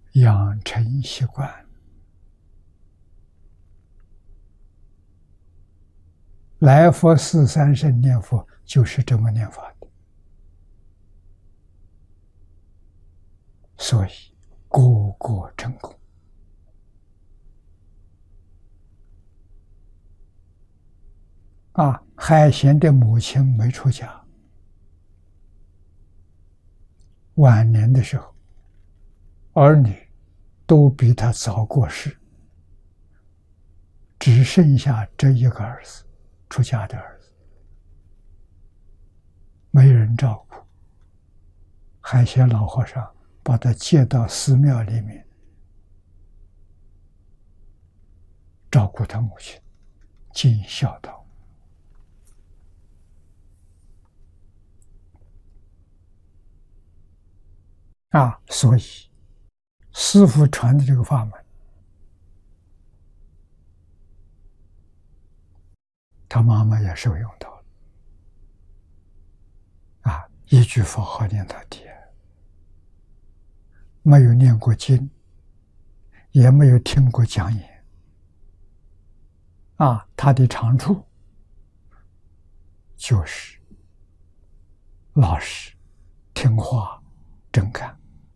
养成习惯。来佛寺三圣念佛就是这么念法的，所以个个成功。海贤的母亲没出家，晚年的时候，儿女都比他早过世，只剩下这一个儿子，出家的儿子，没人照顾。海贤老和尚把他接到寺庙里面，照顾他母亲，尽孝道。所以师父传的这个法门，他妈妈也受用到了。一句佛号念到底，没有念过经，也没有听过讲演。他的长处就是老实、听话、真干。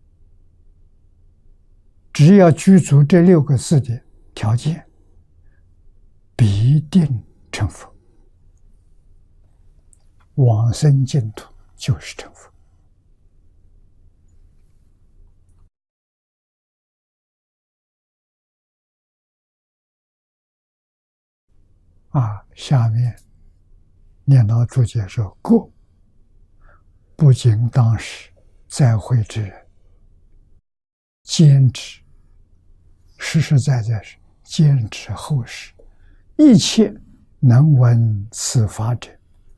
只要具足这6个字的条件，必定成佛。往生净土就是成佛。下面念到注解说：故不仅当时在会之人，坚持实实在在是坚持后世一切能闻此法者，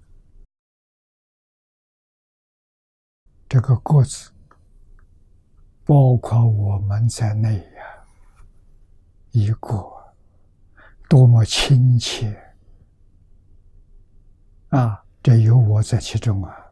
这个过字包括我们在内呀，一个多么亲切这有我在其中